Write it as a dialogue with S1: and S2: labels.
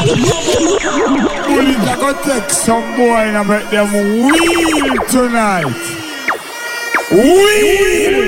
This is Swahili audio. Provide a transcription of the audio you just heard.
S1: Bullet I go take some boy and I make them wheel tonight. Wheel!